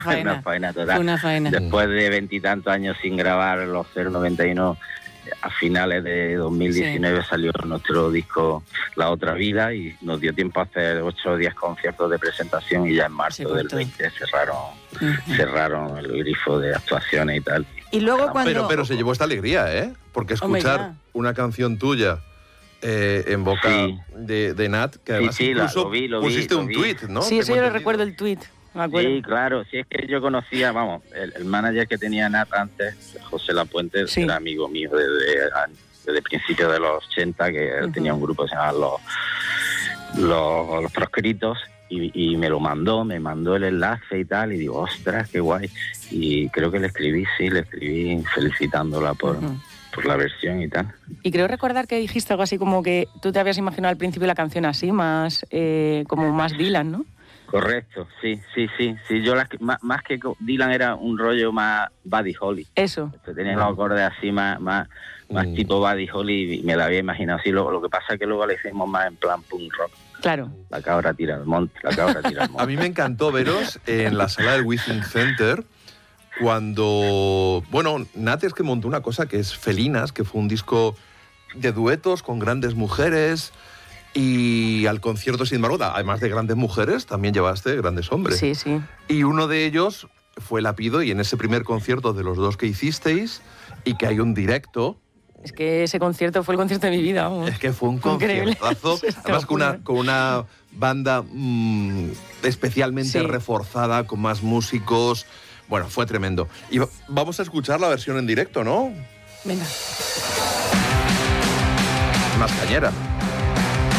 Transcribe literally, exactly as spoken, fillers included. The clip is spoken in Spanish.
faena. Una faena total. Una faena. Después de veintitantos años sin grabar los cero noventa y uno, a finales de dos mil diecinueve sí. salió nuestro disco La Otra Vida y nos dio tiempo a hacer ocho o diez conciertos de presentación y ya en marzo sí, del veinte cerraron, uh-huh. cerraron el grifo de actuaciones y tal. Y luego cuando... Pero, pero se llevó esta alegría, ¿eh? Porque escuchar Hombre, una canción tuya eh, en boca sí. de, de Nat, que además sí, sí, incluso lo vi, lo pusiste vi, un lo tuit, ¿no? Sí, eso yo lo recuerdo, el tuit. Sí, claro, sí, es que yo conocía, vamos, el, el manager que tenía Nat antes, José Lapuente, sí. era amigo mío desde, desde principios de los ochenta, que uh-huh. tenía un grupo que se llamaba Los, los, los Proscritos, y, y me lo mandó, me mandó el enlace y tal, y digo, ostras, qué guay. Y creo que le escribí, sí, le escribí felicitándola por... Uh-huh. por la versión y tal. Y creo recordar que dijiste algo así como que tú te habías imaginado al principio la canción así, más eh, como más Dylan, ¿no? Correcto, sí, sí, sí, sí. Yo las, más, más que Dylan era un rollo más Buddy Holly. Eso. Tenía los acordes así más, más, más mm. tipo Buddy Holly y me la había imaginado así. Lo, lo que pasa es que luego le hicimos más en plan punk rock. Claro. La cabra tira al monte, la cabra tira al monte. A mí me encantó veros en la sala del Withing Center cuando, bueno, Nat es que montó una cosa que es Felinas, que fue un disco de duetos con grandes mujeres. Y al concierto, sin embargo, además de grandes mujeres, también llevaste grandes hombres. Sí, sí. Y uno de ellos fue Lapido, y en ese primer concierto de los dos que hicisteis, y que hay un directo... Es que ese concierto fue el concierto de mi vida, vamos. Es que fue un conciertazo, además con una, con una banda mmm, especialmente sí. reforzada, con más músicos... Bueno, fue tremendo. Y vamos a escuchar la versión en directo, ¿no? Venga. Más cañera.